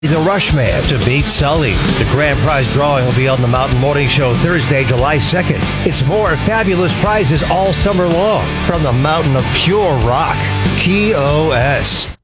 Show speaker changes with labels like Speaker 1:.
Speaker 1: The Rushman to beat Sully. The grand prize drawing will be on the Mountain Morning Show Thursday, July 2nd. It's more fabulous prizes all summer long from the mountain of pure rock, TOS.